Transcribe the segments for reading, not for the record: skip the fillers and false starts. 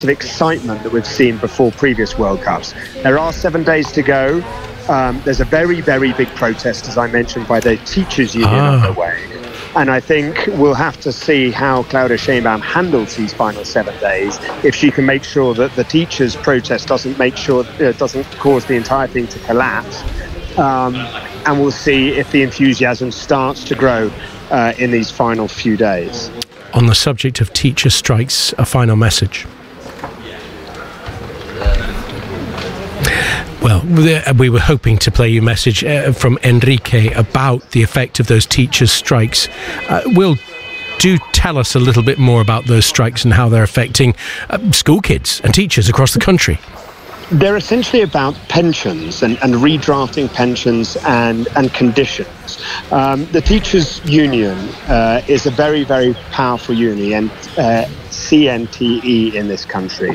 of excitement that we've seen before previous World Cups. There are 7 days to go. There's a very, very big protest, as I mentioned, by the teachers' union underway. And I think we'll have to see how Claudia Sheinbaum handles these final 7 days, if she can make sure that the teachers' protest doesn't cause the entire thing to collapse. And we'll see if the enthusiasm starts to grow in these final few days. On the subject of teacher strikes, a final message. Well, we were hoping to play you a message from Enrique about the effect of those teachers' strikes. Do tell us a little bit more about those strikes and how they're affecting school kids and teachers across the country. They're essentially about pensions and redrafting pensions and conditions. The teachers' union is a very, very powerful union, and CNTE in this country.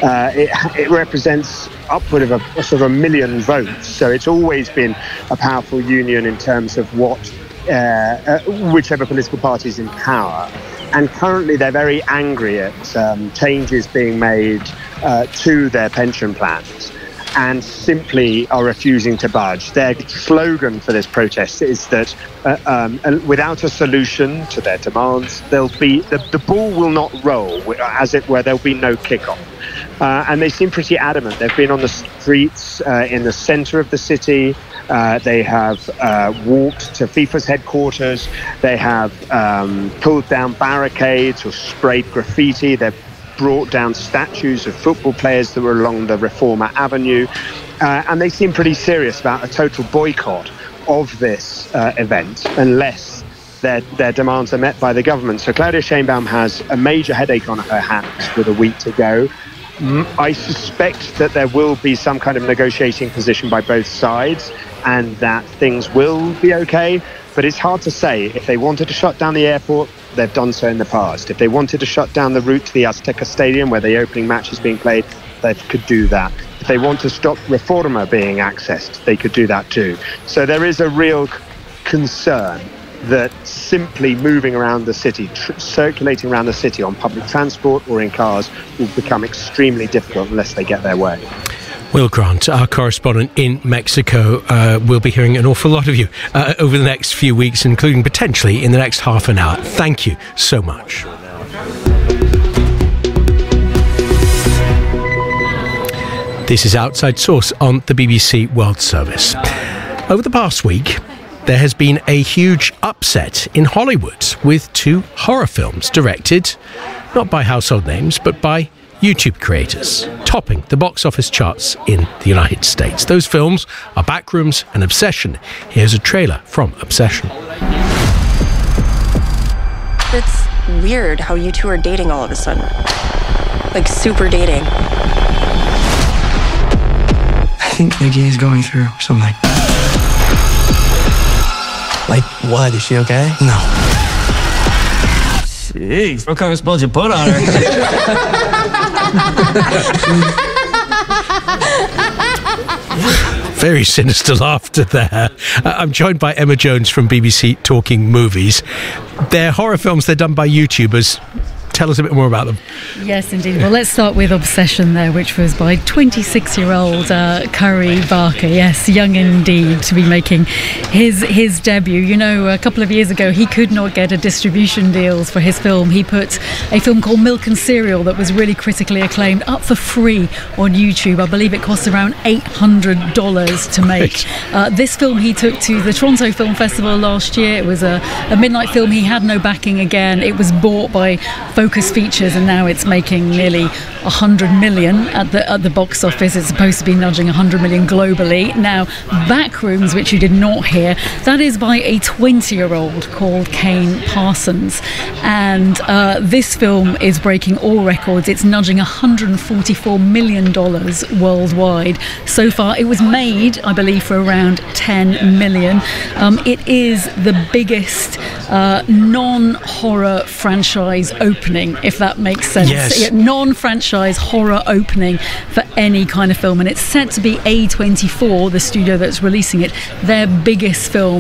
It represents upward of a sort of 1 million votes, so it's always been a powerful union in terms of what whichever political party is in power. And currently they're very angry at changes being made to their pension plans and simply are refusing to budge. Their slogan for this protest is that without a solution to their demands, the ball will not roll, as it were, there'll be no kickoff. And they seem pretty adamant. They've been on the streets in the centre of the city. They have walked to FIFA's headquarters. They have pulled down barricades or sprayed graffiti. They've brought down statues of football players that were along the Reformer Avenue. And they seem pretty serious about a total boycott of this event unless their demands are met by the government. So Claudia Sheinbaum has a major headache on her hands with a week to go. I suspect that there will be some kind of negotiating position by both sides and that things will be okay, but it's hard to say. If they wanted to shut down the airport, they've done so in the past. If they wanted to shut down the route to the Azteca Stadium where the opening match is being played, they could do that. If they want to stop Reforma being accessed, they could do that too. So there is a real concern that simply moving around the city, circulating around the city on public transport or in cars will become extremely difficult unless they get their way. Will Grant, our correspondent in Mexico, will be hearing an awful lot of you over the next few weeks, including potentially in the next half an hour. Thank you so much. This is Outside Source on the BBC World Service. Over the past week, there has been a huge upset in Hollywood with 2 horror films directed not by household names but by YouTube creators, topping the box office charts in the United States. Those films are Backrooms and Obsession. Here's a trailer from Obsession. It's weird how you two are dating all of a sudden. Like, super dating. I think Nikki is going through something. Like what? Is she okay? No. Jeez, what kind of spells you put on her? Very sinister laughter there. I'm joined by Emma Jones from BBC Talking Movies. They're horror films, they're done by YouTubers. Tell us a bit more about them. Yes, indeed. Well, let's start with Obsession there, which was by 26-year-old Curry Barker. Yes, young indeed to be making his debut. You know, a couple of years ago, he could not get a distribution deals for his film. He put a film called Milk and Cereal that was really critically acclaimed up for free on YouTube. I believe it cost around $800 to make. This film he took to the Toronto Film Festival last year. It was a midnight film. He had no backing again. It was bought by Focus Features, and now it's making nearly 100 million at the box office. It's supposed to be nudging 100 million globally. Now, Backrooms, which you did not hear, that is by a 20-year-old called Kane Parsons, and this film is breaking all records. It's nudging $144 million worldwide. So far, it was made, I believe, for around 10 million. It is the biggest non-horror franchise opening, if that makes sense. Yes. Non-franchise horror opening for any kind of film, and it's set to be A24, the studio that's releasing it, their biggest film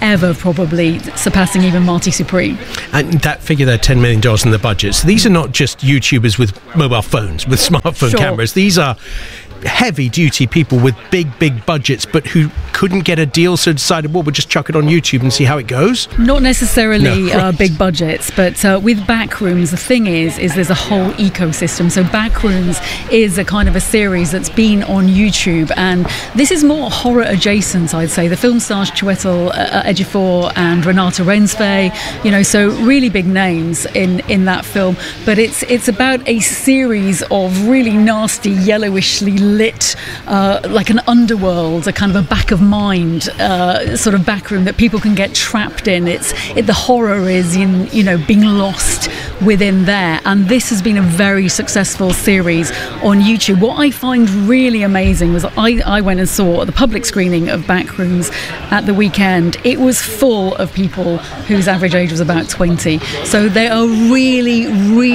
ever, probably surpassing even Marty Supreme. And that figure there, $10 million in the budget. So these are not just YouTubers with mobile phones, with smartphone cameras. These are heavy-duty people with big budgets, but who couldn't get a deal, so decided, well, we'll just chuck it on YouTube and see how it goes? Not necessarily big budgets, but with Backrooms, the thing is there's a whole ecosystem. So Backrooms is a kind of a series that's been on YouTube, and this is more horror adjacent, I'd say. The film stars Chiwetel Ejiofor and Renata Rensfeld, so really big names in that film. But it's about a series of really nasty, yellowishly lit, like an underworld, a kind of a back of mind sort of back room that people can get trapped in. The horror is in being lost within there, and this has been a very successful series on YouTube. What I find really amazing was I went and saw the public screening of Backrooms at the weekend. It was full of people whose average age was about 20, so they are really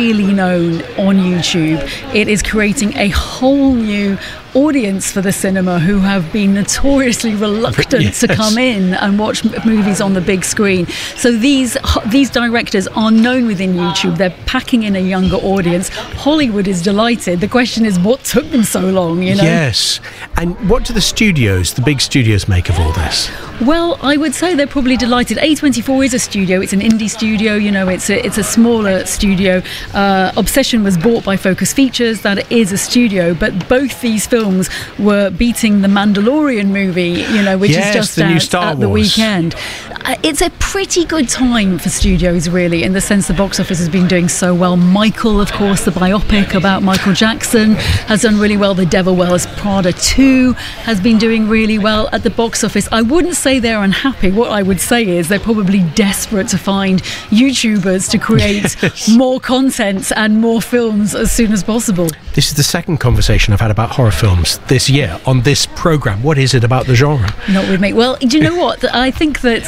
known on YouTube. It is creating a whole new audience for the cinema who have been notoriously reluctant to come in and watch movies on the big screen. So these directors are known within YouTube. They're packing in a younger audience. Hollywood is delighted. The question is, what took them so long, Yes. And what do the big studios make of all this? Well, I would say they're probably delighted. A24 is a studio. It's an indie studio. It's a smaller studio. Obsession was bought by Focus Features. That is a studio. But both these films were beating the Mandalorian movie, which is just the new Star Wars at the weekend. It's a pretty good time for studios, really, in the sense the box office has been doing so well. Michael, of course, the biopic about Michael Jackson, has done really well. The Devil Wears Prada 2 has been doing really well at the box office. I wouldn't say they're unhappy. What I would say is they're probably desperate to find YouTubers to create more content and more films as soon as possible. This is the second conversation I've had about horror films this year on this programme. What is it about the genre? Not with me. Well, do you know what? I think that,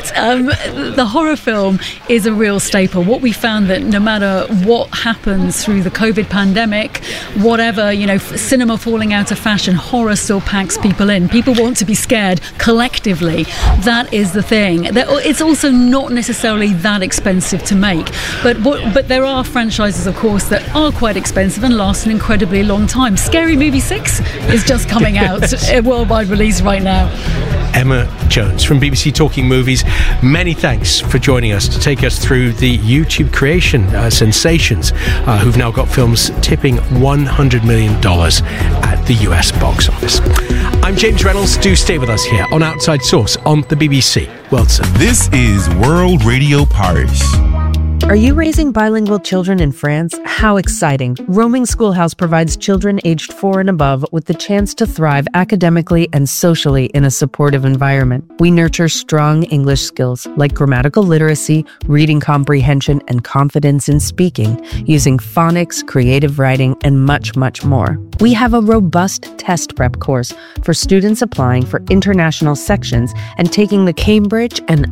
the horror film is a real staple. What we found that no matter what happens through the COVID pandemic, whatever, cinema falling out of fashion, horror still packs people in. People want to be scared collectively. That is the thing. It's also not necessarily that expensive to make. But there are franchises, of course, that are quite expensive and last an incredibly long time. Scary Movie 6 is just coming out, a worldwide release right now. Emma Jones from BBC Talking Movies, many thanks for joining us to take us through the YouTube creation sensations who've now got films tipping $100 million at the US box office. I'm James Reynolds. Do stay with us here on Outside Source on the BBC World Service. This is World Radio Paris. Are you raising bilingual children in France? How exciting! Roaming Schoolhouse provides children aged 4 and above with the chance to thrive academically and socially in a supportive environment. We nurture strong English skills like grammatical literacy, reading comprehension, and confidence in speaking, using phonics, creative writing, and much more. We have a robust test prep course for students applying for international sections and taking the Cambridge and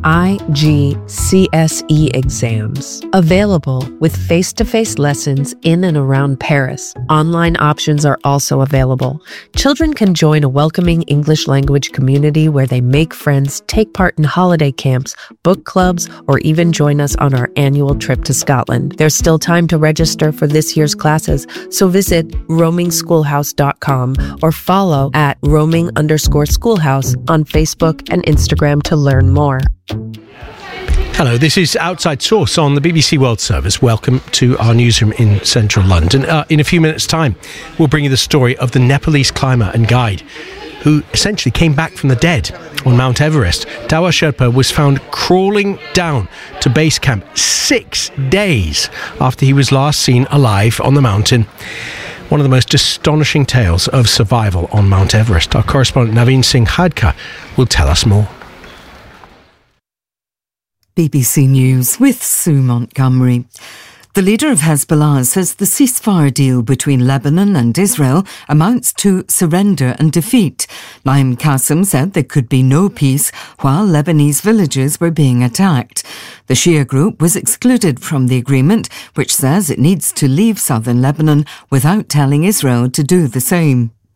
IGCSE exams. Available with face-to-face lessons in and around Paris. Online options are also available. Children can join a welcoming English language community where they make friends, take part in holiday camps, book clubs, or even join us on our annual trip to Scotland. There's still time to register for this year's classes, so visit roamingschoolhouse.com or follow at roaming_schoolhouse on Facebook and Instagram to learn more. Hello, this is Outside Source on the BBC World Service. Welcome to our newsroom in central London. In a few minutes' time, we'll bring you the story of the Nepalese climber and guide who essentially came back from the dead on Mount Everest. Tawa Sherpa was found crawling down to base camp 6 days after he was last seen alive on the mountain. One of the most astonishing tales of survival on Mount Everest. Our correspondent Naveen Singh Hadka will tell us more. BBC News with Sue Montgomery. The leader of Hezbollah says the ceasefire deal between Lebanon and Israel amounts to surrender and defeat. Naim Qassem said there could be no peace while Lebanese villages were being attacked. The Shia group was excluded from the agreement, which says it needs to leave southern Lebanon without telling Israel to do the same.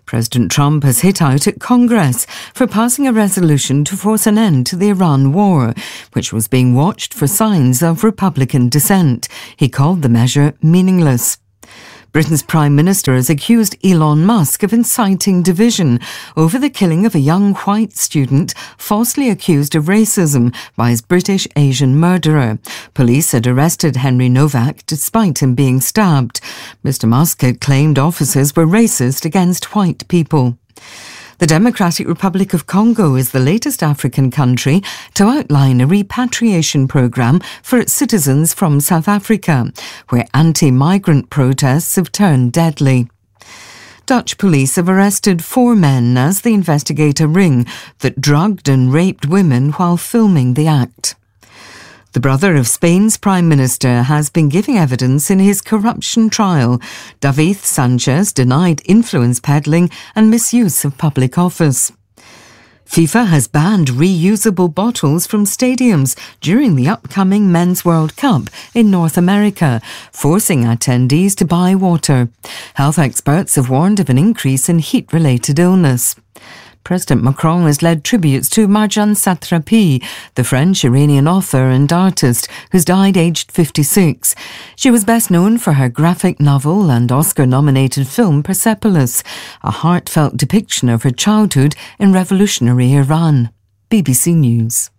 President Trump has hit out at Congress for passing a resolution to force an end to the Iran war, which was being watched for signs of Republican dissent. He called the measure meaningless. Britain's Prime Minister has accused Elon Musk of inciting division over the killing of a young white student falsely accused of racism by his British Asian murderer. Police had arrested Henry Novak despite him being stabbed. Mr. Musk had claimed officers were racist against white people. The Democratic Republic of Congo is the latest African country to outline a repatriation programme for its citizens from South Africa, where anti-migrant protests have turned deadly. Dutch police have arrested 4 men as they investigate a ring that drugged and raped women while filming the act. The brother of Spain's Prime Minister has been giving evidence in his corruption trial. David Sanchez denied influence peddling and misuse of public office. FIFA has banned reusable bottles from stadiums during the upcoming Men's World Cup in North America, forcing attendees to buy water. Health experts have warned of an increase in heat-related illness. President Macron has led tributes to Marjane Satrapi, the French-Iranian author and artist who's died aged 56. She was best known for her graphic novel and Oscar-nominated film Persepolis, a heartfelt depiction of her childhood in revolutionary Iran. BBC News.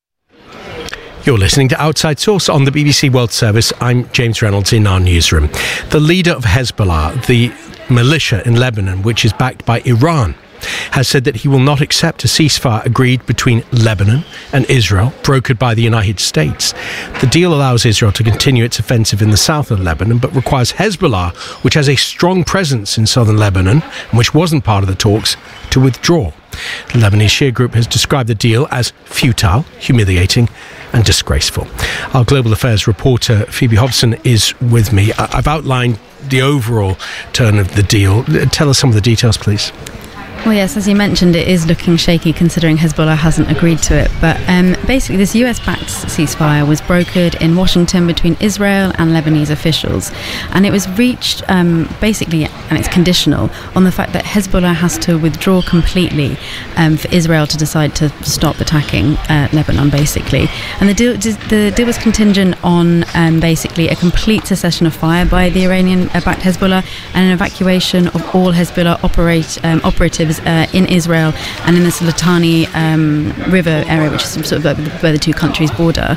You're listening to Outside Source on the BBC World Service. I'm James Reynolds in our newsroom. The leader of Hezbollah, the militia in Lebanon, which is backed by Iran, has said that he will not accept a ceasefire agreed between Lebanon and Israel, brokered by the United States. The deal allows Israel to continue its offensive in the south of Lebanon, but requires Hezbollah, which has a strong presence in southern Lebanon, and which wasn't part of the talks, to withdraw. The Lebanese Shia group has described the deal as futile, humiliating and disgraceful. Our global affairs reporter Phoebe Hobson is with me. I've outlined the overall turn of the deal. Tell us some of the details, please. Well, yes, as you mentioned, it is looking shaky considering Hezbollah hasn't agreed to it. But basically, this US-backed ceasefire was brokered in Washington between Israel and Lebanese officials. And it was reached basically, and it's conditional, on the fact that Hezbollah has to withdraw completely for Israel to decide to stop attacking Lebanon, basically. And the deal was contingent on basically a complete cessation of fire by the Iranian-backed Hezbollah and an evacuation of all Hezbollah operatives in Israel and in the Litani River area, which is sort of where the two countries border.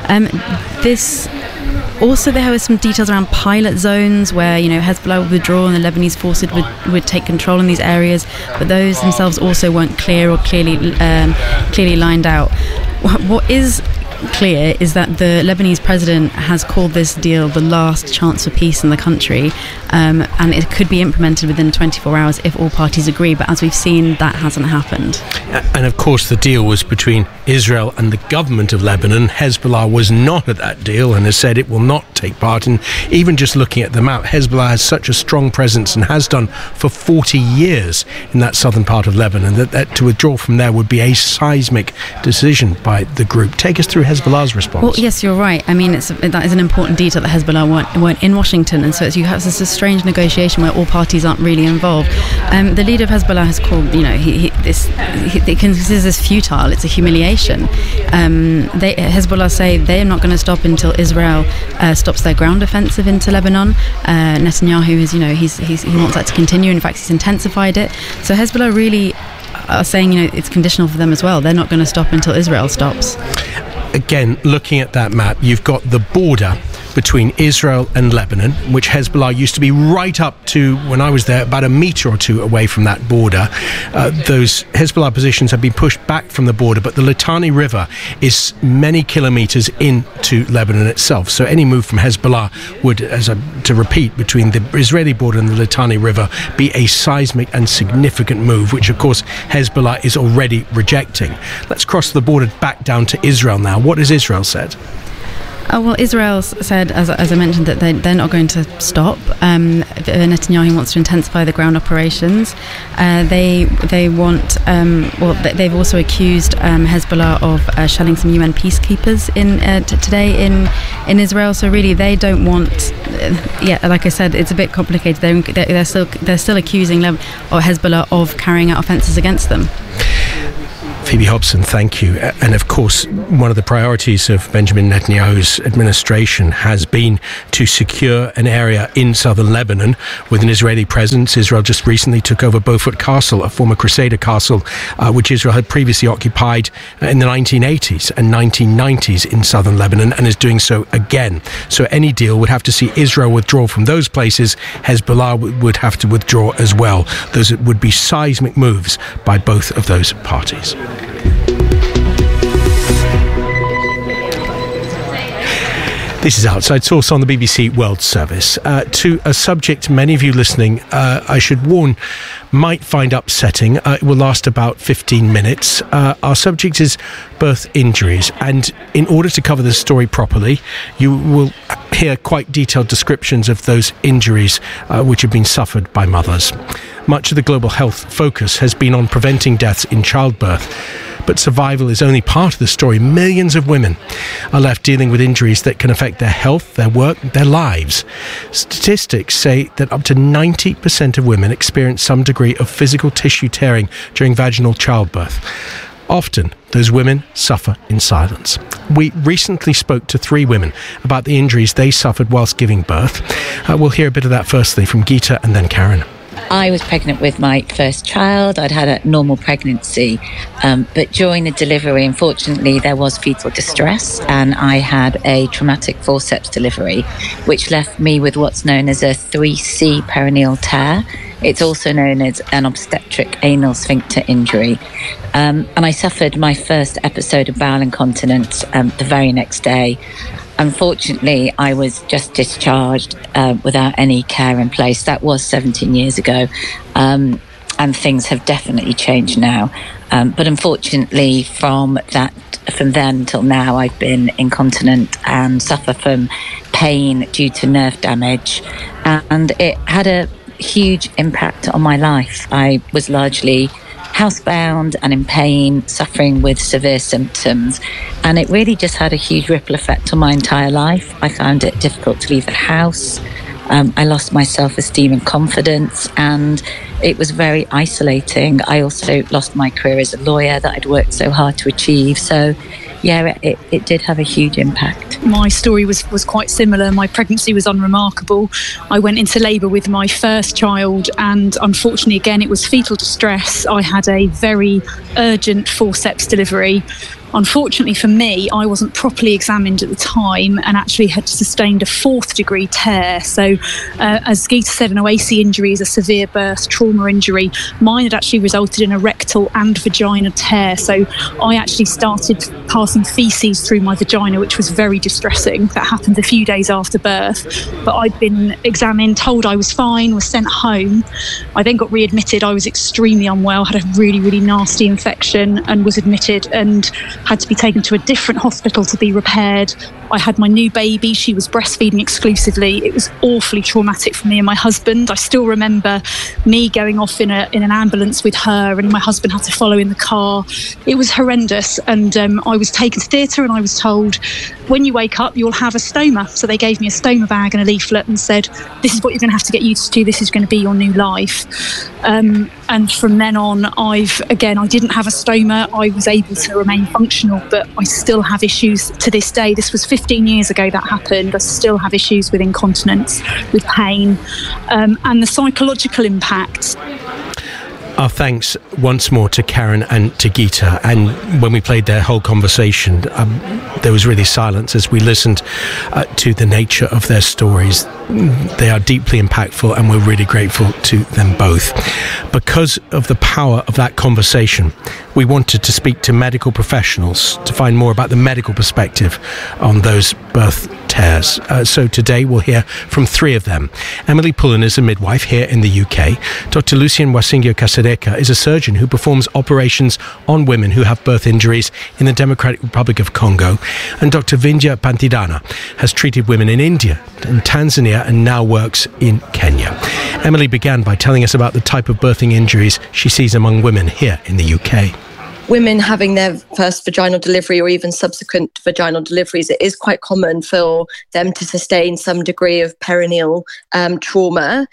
Also, there were some details around pilot zones where, Hezbollah would withdraw and the Lebanese forces would take control in these areas, but those themselves also weren't clear or clearly lined out. What is clear is that the Lebanese president has called this deal the last chance for peace in the country, and it could be implemented within 24 hours if all parties agree, but as we've seen, that hasn't happened. And of course the deal was between Israel and the government of Lebanon. Hezbollah was not at that deal and has said it will not take part. And even just looking at the map, Hezbollah has such a strong presence and has done for 40 years in that southern part of Lebanon that to withdraw from there would be a seismic decision by the group. Take us through Hezbollah's response. Well, yes, you're right. I mean, that is an important detail that Hezbollah weren't in Washington, and so you have this strange negotiation where all parties aren't really involved. The leader of Hezbollah has called, he considers this futile. It's a humiliation. Hezbollah say they're not going to stop until Israel stops their ground offensive into Lebanon. Netanyahu is, he wants that to continue. In fact, he's intensified it. So Hezbollah really are saying, it's conditional for them as well. They're not going to stop until Israel stops. Again, looking at that map, you've got the border between Israel and Lebanon, which Hezbollah used to be right up to, when I was there, about a metre or two away from that border. Those Hezbollah positions have been pushed back from the border, but the Litani River is many kilometres into Lebanon itself. So any move from Hezbollah would, to repeat, between the Israeli border and the Litani River, be a seismic and significant move, which of course Hezbollah is already rejecting. Let's cross the border back down to Israel now. What has Israel said? Well, Israel said, as I mentioned, that they're not going to stop. Netanyahu wants to intensify the ground operations. They want. They've also accused Hezbollah of shelling some UN peacekeepers today in Israel. So really, they don't want. Like I said, it's a bit complicated. They're still accusing Hezbollah of carrying out offences against them. Phoebe Hobson, thank you. And of course, one of the priorities of Benjamin Netanyahu's administration has been to secure an area in southern Lebanon with an Israeli presence. Israel just recently took over Beaufort Castle, a former Crusader castle, which Israel had previously occupied in the 1980s and 1990s in southern Lebanon, and is doing so again. So any deal would have to see Israel withdraw from those places. Hezbollah would have to withdraw as well. Those would be seismic moves by both of those parties. This is Outside Source on the BBC World Service. To a subject many of you listening, I should warn, might find upsetting. It will last about 15 minutes. Our subject is birth injuries, and in order to cover this story properly, you will hear quite detailed descriptions of those injuries which have been suffered by mothers. Much of the global health focus has been on preventing deaths in childbirth, but survival is only part of the story. Millions of women are left dealing with injuries that can affect their health, their work, their lives. Statistics say that up to 90% of women experience some degree of physical tissue tearing during vaginal childbirth. Often, those women suffer in silence. We recently spoke to 3 women about the injuries they suffered whilst giving birth. We'll hear a bit of that firstly from Geeta and then Karen. I was pregnant with my first child. I'd had a normal pregnancy, but during the delivery, unfortunately, there was fetal distress, and I had a traumatic forceps delivery, which left me with what's known as a 3C perineal tear. It's also known as an obstetric anal sphincter injury. And I suffered my first episode of bowel incontinence the very next day. Unfortunately, I was just discharged without any care in place. That was 17 years ago, and things have definitely changed now. But unfortunately, from then till now, I've been incontinent and suffer from pain due to nerve damage, and it had a huge impact on my life. I was largely housebound and in pain, suffering with severe symptoms, and it really just had a huge ripple effect on my entire life. I found it difficult to leave the house. I lost my self-esteem and confidence, and it was very isolating. I also lost my career as a lawyer that I'd worked so hard to achieve. So yeah, it did have a huge impact. My story was quite similar. My pregnancy was unremarkable. I went into labour with my first child, and unfortunately, again, it was fetal distress. I had a very urgent forceps delivery. Unfortunately for me, I wasn't properly examined at the time and actually had sustained a 4th degree tear. So as Geeta said, an OAC injury is a severe birth trauma injury. Mine had actually resulted in a rectal and vagina tear. So I actually started passing faeces through my vagina, which was very distressing. That happened a few days after birth. But I'd been examined, told I was fine, was sent home. I then got readmitted. I was extremely unwell, had a really, really nasty infection, and was admitted and had to be taken to a different hospital to be repaired. I had my new baby. She was breastfeeding exclusively. It was awfully traumatic for me and my husband. I still remember me going off in an ambulance with her, and my husband had to follow in the car. It was horrendous. And I was taken to theatre, and I was told, when you wake up, you'll have a stoma. So they gave me a stoma bag and a leaflet and said, this is what you're going to have to get used to. This is going to be your new life. And from then on, I didn't have a stoma. I was able to remain functional, but I still have issues to this day. This was 15 years ago that happened. I still have issues with incontinence, with pain, and the psychological impact. Our thanks once more to Karen and to Geeta. And when we played their whole conversation, there was really silence as we listened to the nature of their stories. They are deeply impactful, and we're really grateful to them both. Because of the power of that conversation, we wanted to speak to medical professionals to find more about the medical perspective on those birth tears. So today we'll hear from three of them. Emily Pullen is a midwife here in the UK. Dr. Lucien Wasingio-Kasereka is a surgeon who performs operations on women who have birth injuries in the Democratic Republic of Congo. And Dr. Vindhya Pantidhana has treated women in India and Tanzania and now works in Kenya. Emily began by telling us about the type of birthing injuries she sees among women here in the UK. Women having their first vaginal delivery or even subsequent vaginal deliveries, it is quite common for them to sustain some degree of perineal trauma.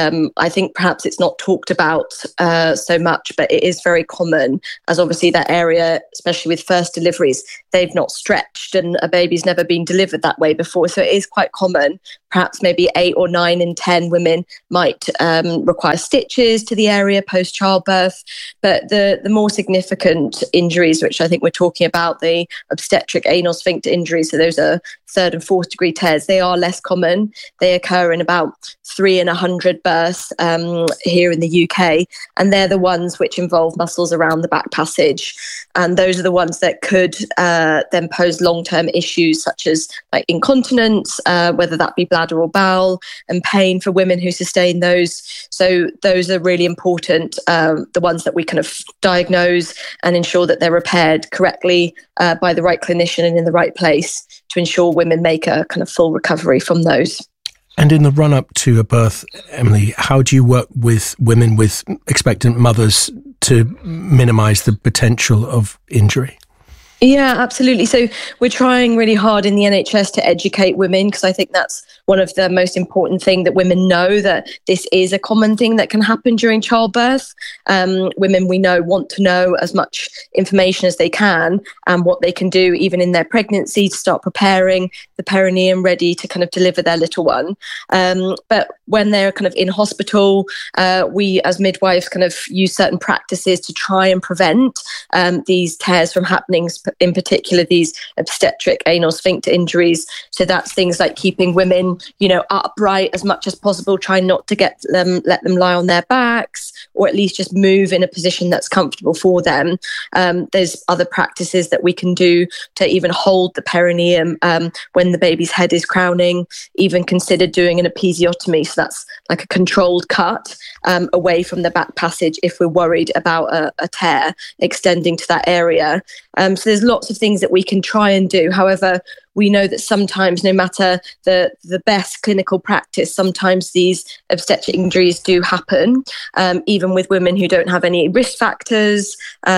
I think perhaps it's not talked about so much, but it is very common, as obviously that area, especially with first deliveries, they've not stretched and a baby's never been delivered that way before. So it is quite common. Perhaps maybe 8 or 9 in 10 women might require stitches to the area post-childbirth. But the more significant injuries, which I think we're talking about, the obstetric anal sphincter injuries, so those are 3rd and 4th degree tears, they are less common. They occur in about 3 in 100 births here in the UK. And they're the ones which involve muscles around the back passage. And those are the ones that could then pose long-term issues such as like incontinence, whether that be bladder or bowel, and pain for women who sustain those. So those are really important, the ones that we kind of diagnose and ensure that they're repaired correctly by the right clinician and in the right place to ensure women make a kind of full recovery from those. And in the run-up to a birth, Emily, how do you work with women, with expectant mothers, to minimise the potential of injury? Yeah, absolutely. So we're trying really hard in the NHS to educate women, because I think that's one of the most important things, that women know that this is a common thing that can happen during childbirth. Women, we know, want to know as much information as they can and what they can do even in their pregnancy to start preparing the perineum ready to kind of deliver their little one. But when they're kind of in hospital, we as midwives kind of use certain practices to try and prevent these tears from happening, in particular these obstetric anal sphincter injuries. So that's things like keeping women, upright as much as possible, trying not to let them lie on their backs, or at least just move in a position that's comfortable for them. There's other practices that we can do to even hold the perineum when the baby's head is crowning, even consider doing an episiotomy. So that's like a controlled cut away from the back passage if we're worried about a tear extending to that area. So there's lots of things that we can try and do. However, we know that sometimes, no matter the best clinical practice, sometimes these obstetric injuries do happen, even with women who don't have any risk factors.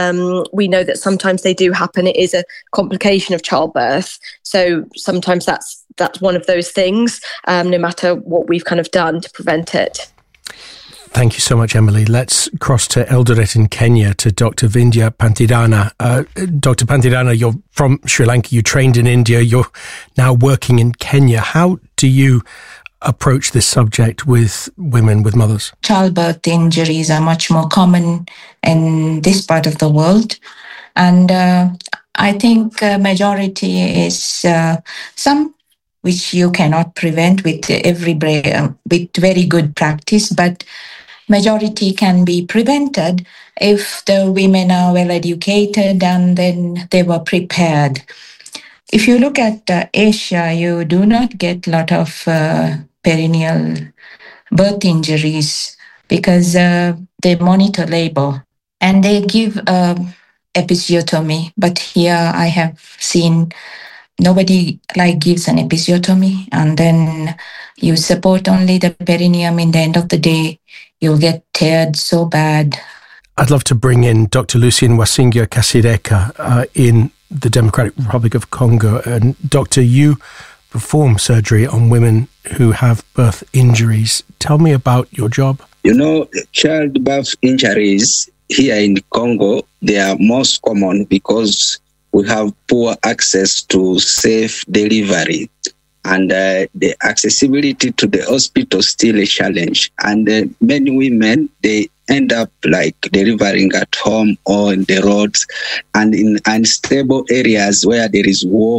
We know that sometimes they do happen. It is a complication of childbirth. So sometimes that's one of those things, no matter what we've kind of done to prevent it. Thank you so much, Emily. Let's cross to Eldoret in Kenya to Dr. Vindhya Pantidhana. Dr. Pantidhana, you're from Sri Lanka. You trained in India. You're now working in Kenya. How do you approach this subject with women, with mothers? Childbirth injuries are much more common in this part of the world. And I think majority is some which you cannot prevent with with very good practice, but majority can be prevented if the women are well educated and then they were prepared. If you look at Asia, you do not get a lot of perineal birth injuries because they monitor labor and they give episiotomy. But here I have seen nobody gives an episiotomy, and then you support only the perineum. In the end of the day, you'll get teared so bad. I'd love to bring in Dr. Lucien Wasingio-Kasereka in the Democratic Republic of Congo. And Doctor, you perform surgery on women who have birth injuries. Tell me about your job. Childbirth injuries here in Congo, they are most common because we have poor access to safe delivery, and the accessibility to the hospital still a challenge. And many women, they end up delivering at home or in the roads, and in unstable areas where there is war,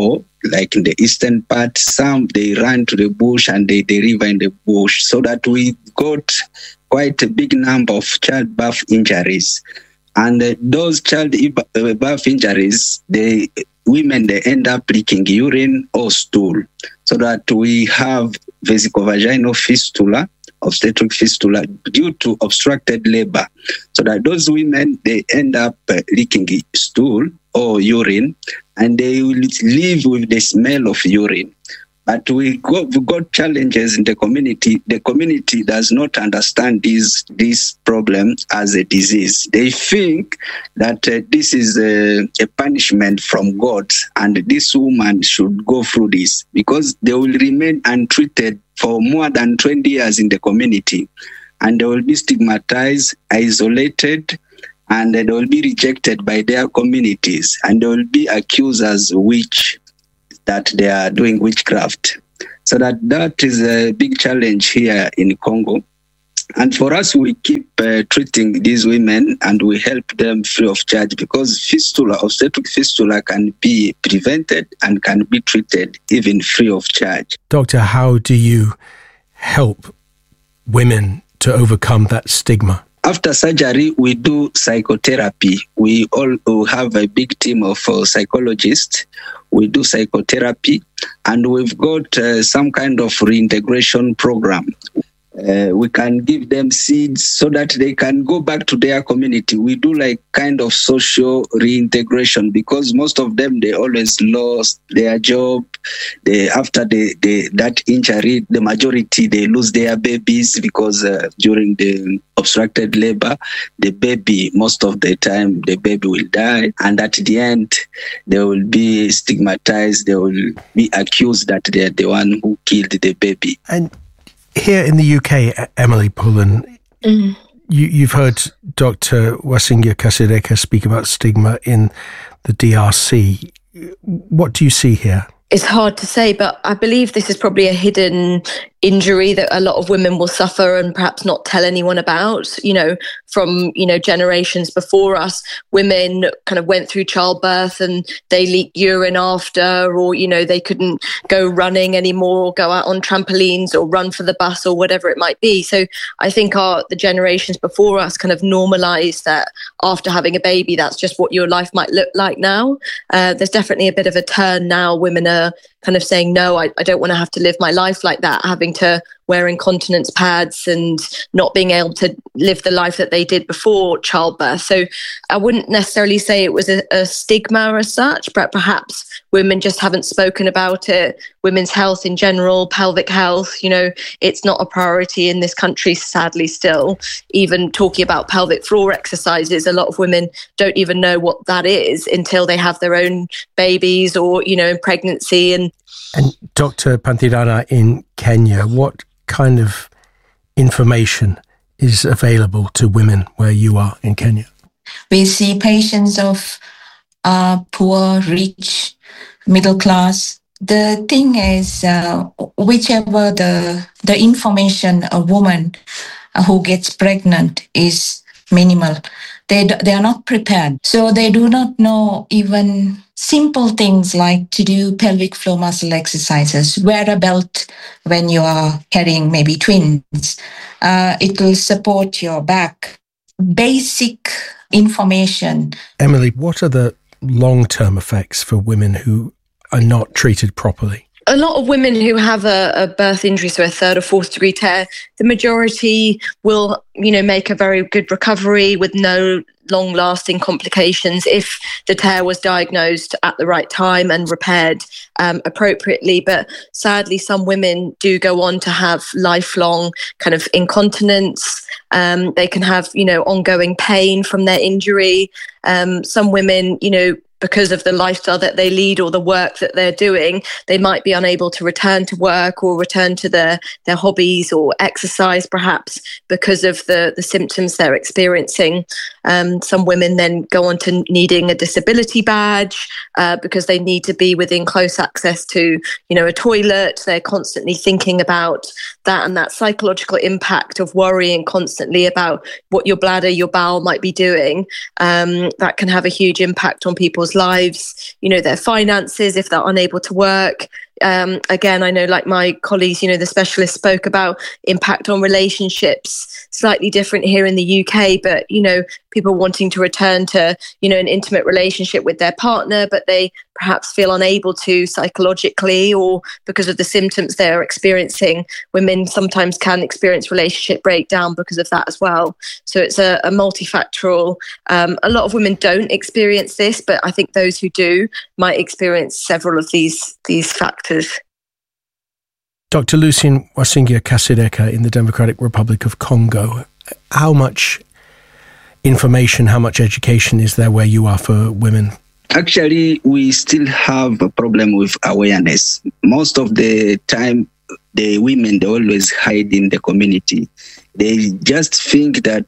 like in the eastern part. Some, they run to the bush and they deliver in the bush, so that we got quite a big number of childbirth injuries. And those childbirth injuries, women, they end up leaking urine or stool, so that we have vesicovaginal fistula, obstetric fistula, due to obstructed labor. So that those women, they end up leaking stool or urine, and they will live with the smell of urine. But we got challenges in the community. The community does not understand this problem as a disease. They think that this is a punishment from God, and this woman should go through this, because they will remain untreated for more than 20 years in the community, and they will be stigmatized, isolated, and they will be rejected by their communities, and they will be accused as witch, that they are doing witchcraft. So that is a big challenge here in Congo. And for us, we keep treating these women, and we help them free of charge, because fistula, obstetric fistula, can be prevented and can be treated even free of charge. Doctor, how do you help women to overcome that stigma? After surgery, we do psychotherapy. We all have a big team of psychologists. We do psychotherapy, and we've got some kind of reintegration program. We can give them seeds so that they can go back to their community. We do like kind of social reintegration, because most of them, they always lost their job. After that injury, the majority, they lose their babies, because during the obstructed labor, the baby, most of the time, the baby will die. And at the end, they will be stigmatized. They will be accused that they're the one who killed the baby. And here in the UK, Emily Pullen, you've heard Dr. Wasinga Kasereka speak about stigma in the DRC. What do you see here? It's hard to say, but I believe this is probably a hidden injury that a lot of women will suffer and perhaps not tell anyone about. From generations before us, women kind of went through childbirth and they leaked urine after, or they couldn't go running anymore, or go out on trampolines or run for the bus or whatever it might be. So I think the generations before us kind of normalized that after having a baby, that's just what your life might look like now. There's definitely a bit of a turn now. Women are kind of saying, no, I don't want to have to live my life like that, having to wear incontinence pads and not being able to live the life that they did before childbirth. So I wouldn't necessarily say it was a stigma as such, but perhaps women just haven't spoken about it. Women's health in general, pelvic health, it's not a priority in this country, sadly still. Even talking about pelvic floor exercises, a lot of women don't even know what that is until they have their own babies or, in pregnancy. And Dr. Panthirana, in Kenya, what kind of information is available to women where you are in Kenya? We see patients of poor, rich, middle class. The thing is, whichever the information a woman who gets pregnant is minimal, they are not prepared. So they do not know even simple things like to do pelvic floor muscle exercises, wear a belt when you are carrying maybe twins. It will support your back. Basic information. Emily, what are the long-term effects for women who are not treated properly? A lot of women who have a birth injury, so a third or fourth degree tear, the majority will, make a very good recovery with no long-lasting complications if the tear was diagnosed at the right time and repaired appropriately. But sadly, some women do go on to have lifelong kind of incontinence. They can have, ongoing pain from their injury. Some women, because of the lifestyle that they lead or the work that they're doing, they might be unable to return to work or return to their hobbies or exercise, perhaps because of the symptoms they're experiencing. Some women then go on to needing a disability badge because they need to be within close access to, a toilet. They're constantly thinking about that, and that psychological impact of worrying constantly about what your bladder, your bowel might be doing. That can have a huge impact on people's people's lives, their finances, if they're unable to work. Again, I know, like my colleagues, the specialists spoke about impact on relationships, slightly different here in the UK, but, people wanting to return to, an intimate relationship with their partner, but they perhaps feel unable to psychologically or because of the symptoms they're experiencing. Women sometimes can experience relationship breakdown because of that as well. So it's a multifactorial. A lot of women don't experience this, but I think those who do might experience several of these factors. Dr. Lucien Wasingia Kasereka in the Democratic Republic of Congo, how much information, how much education is there where you are for women? Actually, we still have a problem with awareness. Most of the time, the women, they always hide in the community. They just think that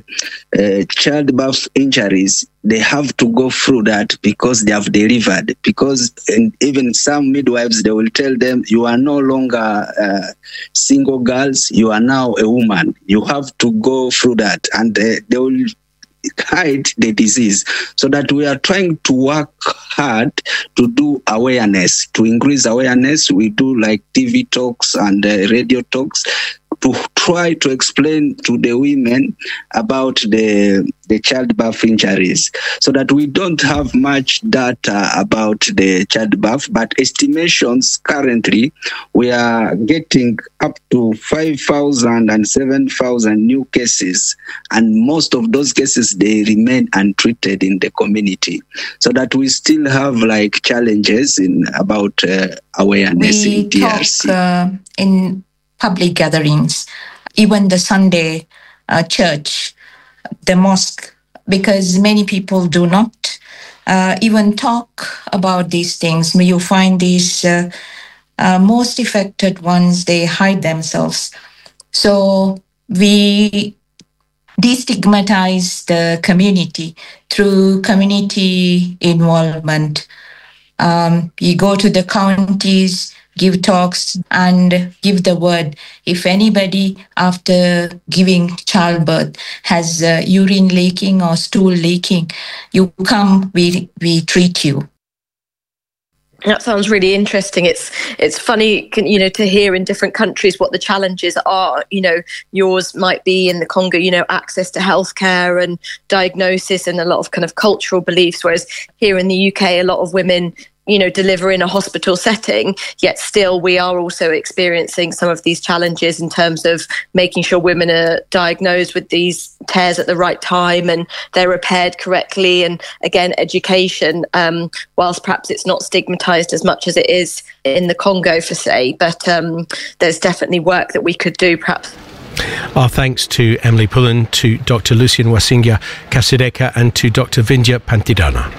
childbirth injuries, they have to go through that because they have delivered. And even some midwives, they will tell them, you are no longer single girls, you are now a woman. You have to go through that. And they will hide the disease. So that we are trying to work hard to do awareness, to increase awareness. We do like TV talks and radio talks to try to explain to the women about the childbirth injuries, so that we don't have much data about the childbirth, but estimations currently, we are getting up to 5,000 and 7,000 new cases, and most of those cases, they remain untreated in the community, so that we still have like challenges about awareness in DRC. Talk in public gatherings, even the Sunday church, the mosque, because many people do not even talk about these things. You find these most affected ones, they hide themselves. So we destigmatize the community through community involvement. You go to the counties, give talks and give the word. If anybody after giving childbirth has urine leaking or stool leaking, you come, we treat you. That sounds really interesting. It's funny, to hear in different countries what the challenges are. Yours might be in the Congo, access to healthcare and diagnosis and a lot of kind of cultural beliefs, whereas here in the UK, a lot of women deliver in a hospital setting, yet still we are also experiencing some of these challenges in terms of making sure women are diagnosed with these tears at the right time and they're repaired correctly. And again, education, whilst perhaps it's not stigmatized as much as it is in the Congo for say, but there's definitely work that we could do perhaps. Our thanks to Emily Pullen, to Dr. Lucien Wasingia Kasereka and to Dr. Vindhya Pantidana.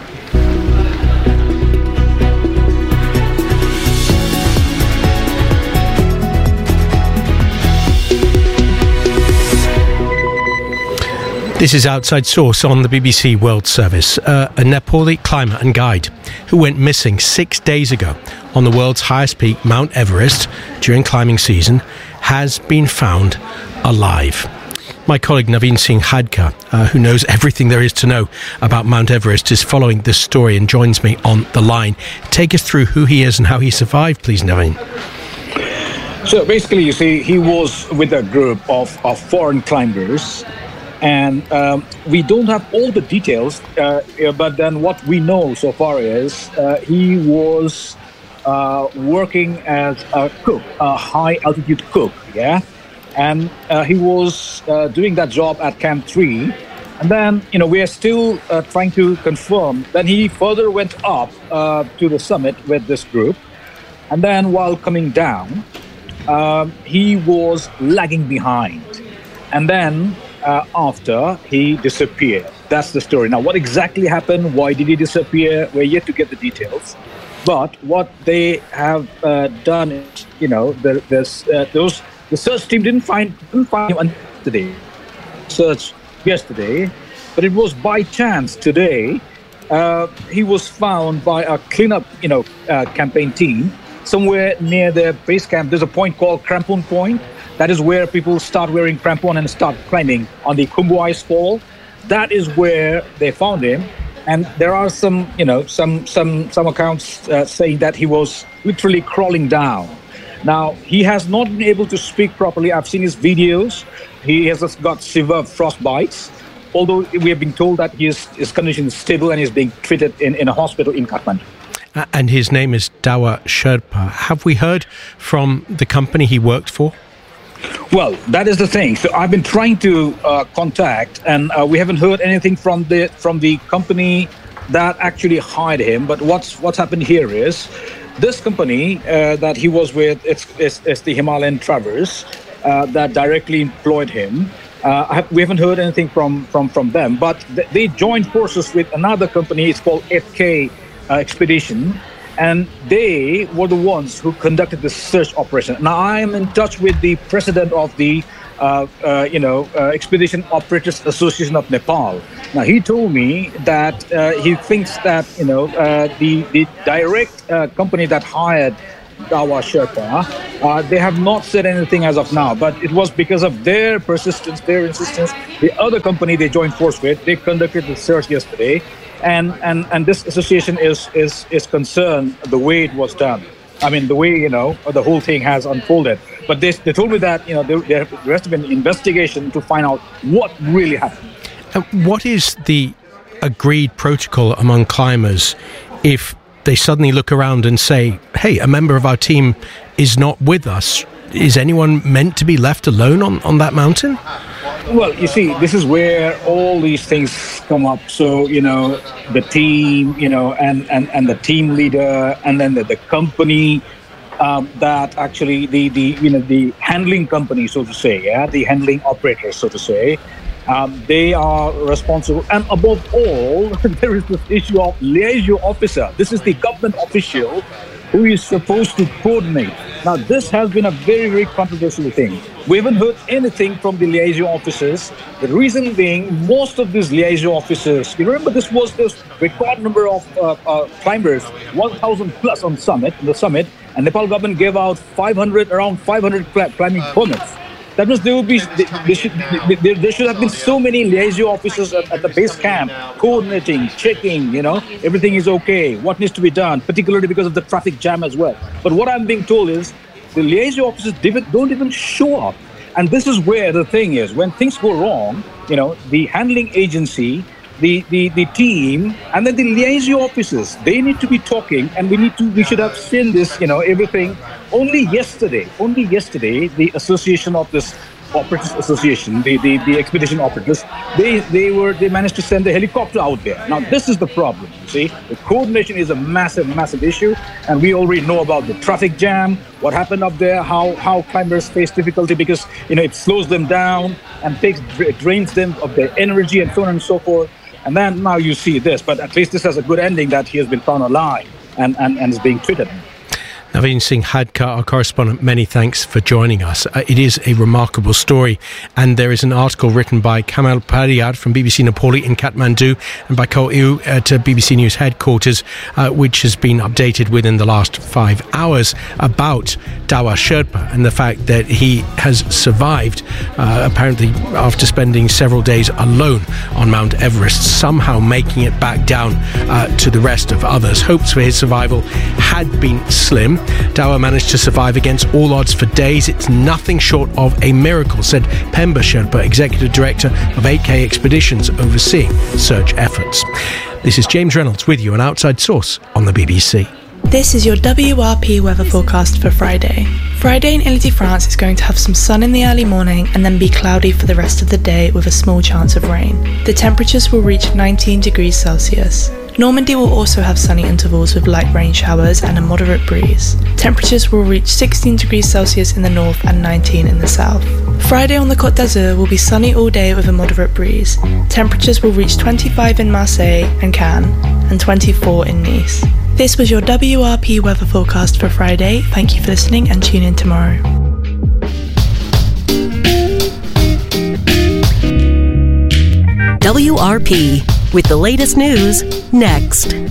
This is Outside Source on the BBC World Service. A Nepali climber and guide who went missing 6 days ago on the world's highest peak, Mount Everest, during climbing season, has been found alive. My colleague Naveen Singh Hadka, who knows everything there is to know about Mount Everest, is following this story and joins me on the line. Take us through who he is and how he survived, please, Naveen. So basically, you see, he was with a group of foreign climbers. And we don't have all the details, but then what we know so far is he was working as a cook, a high-altitude cook, yeah? And he was doing that job at Camp 3. And then, we are still trying to confirm. Then he further went up to the summit with this group. And then while coming down, he was lagging behind. And then after he disappeared. That's the story. Now, what exactly happened? Why did he disappear? We're yet to get the details. But what they have done is, the search team didn't find him today. Search yesterday, but it was by chance today. He was found by a cleanup, campaign team somewhere near their base camp. There's a point called Crampon Point. That is where people start wearing crampon and start climbing on the Khumbu Ice Fall. That is where they found him. And there are some accounts saying that he was literally crawling down. Now, he has not been able to speak properly. I've seen his videos. He has got severe frostbites, although we have been told that his condition is stable and he's being treated in a hospital in Kathmandu. And his name is Dawa Sherpa. Have we heard from the company he worked for? Well, that is the thing. So I've been trying to contact, and we haven't heard anything from the company that actually hired him. But what's happened here is this company that he was with, it's the Himalayan Travers that directly employed him. We haven't heard anything from them, but they joined forces with another company. It's called FK Expedition. And they were the ones who conducted the search operation. Now, I am in touch with the president of the, Expedition Operators Association of Nepal. Now, he told me that he thinks that, the direct company that hired Dawa Sherpa, they have not said anything as of now. But it was because of their persistence, their insistence. The other company they joined force with, they conducted the search yesterday. And this association is concerned the way it was done. I mean, the way, the whole thing has unfolded. But they told me that, there has to be an investigation to find out what really happened. What is the agreed protocol among climbers if they suddenly look around and say, hey, a member of our team is not with us? Is anyone meant to be left alone on that mountain? Well, you see, this is where all these things come up. So, the team, and the team leader, and then the company that actually the handling company, so to say, the handling operators, so to say, they are responsible. And above all, there is this issue of liaison officer. This is the government official who is supposed to coordinate. Now, this has been a very, very controversial thing. We haven't heard anything from the liaison officers. The reason being, most of these liaison officers, you remember this was the record number of climbers, 1,000 plus on the summit, and Nepal government gave out around 500 climbing permits. That means there should have been so many liaison officers at the base camp, coordinating, checking, everything is okay, what needs to be done, particularly because of the traffic jam as well. But what I'm being told is the liaison officers don't even show up. And this is where the thing is, when things go wrong, the handling agency, the team, and then the liaison officers, they need to be talking, and we should have seen this, everything. Only yesterday, the association of this Operators Association, the expedition operators, they managed to send a helicopter out there. Now, this is the problem, you see. The coordination is a massive issue, and we already know about the traffic jam, what happened up there, how climbers face difficulty because, it slows them down and drains them of their energy and so on and so forth. And then now you see this, but at least this has a good ending that he has been found alive and is being treated. Naveen Singh Hadkar, our correspondent, many thanks for joining us. It is a remarkable story, and there is an article written by Kamal Pariyar from BBC Nepali in Kathmandu and by Ko Eu at BBC News headquarters, which has been updated within the last 5 hours about Dawa Sherpa and the fact that he has survived, apparently after spending several days alone on Mount Everest, somehow making it back down to the rest of others. Hopes for his survival had been slim. Dawa managed to survive against all odds for days. It's nothing short of a miracle, said Pemba Sherpa, Executive Director of 8K Expeditions, overseeing search efforts. This is James Reynolds with you on Outside Source on the BBC. This is your WRP weather forecast for Friday. Friday in Ile-de-France is going to have some sun in the early morning and then be cloudy for the rest of the day with a small chance of rain. The temperatures will reach 19 degrees Celsius. Normandy will also have sunny intervals with light rain showers and a moderate breeze. Temperatures will reach 16 degrees Celsius in the north and 19 in the south. Friday on the Côte d'Azur will be sunny all day with a moderate breeze. Temperatures will reach 25 in Marseille and Cannes and 24 in Nice. This was your WRP weather forecast for Friday. Thank you for listening and tune in tomorrow. WRP, with the latest news next.